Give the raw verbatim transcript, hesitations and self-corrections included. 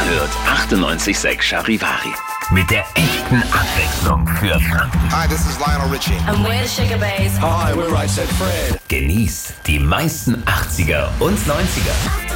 hört achtundneunzig Komma sechs Charivari. Mit der echten Abwechslung für Franken. Hi, this is Lionel Richie. And we're the Sugar Babes. Hi, we're Right Said Fred. Genießt die meisten achtziger und neunziger.